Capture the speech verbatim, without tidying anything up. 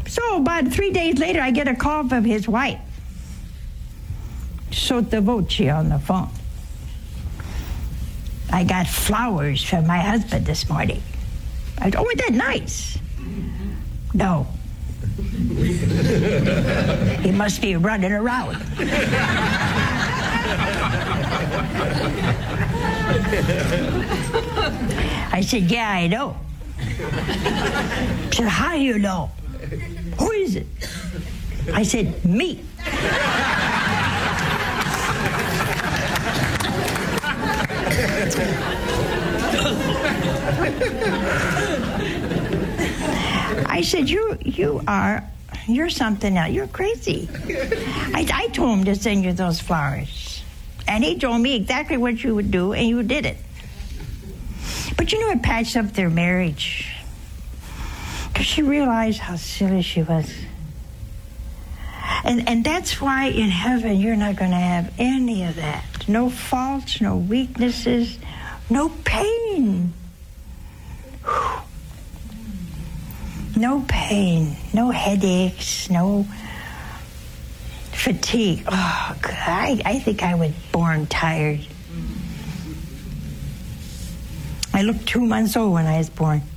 So about three days later, I get a call from his wife, sotto voce, on the phone. I got flowers from my husband this morning. I said, oh, isn't that nice? No. He must be running around. I said, yeah, I know. I said, how do you know? Who is it? I said, me. I said, you you are, you're something else. You're crazy. I, I told him to send you those flowers. And he told me exactly what you would do, and you did it. But you know, it patched up their marriage. Because she realized how silly she was. And and that's why in heaven you're not going to have any of that. No faults, no weaknesses, no pain. Whew. No pain, no headaches, no fatigue. Oh, God, I, I think I was born tired. I looked two months old when I was born.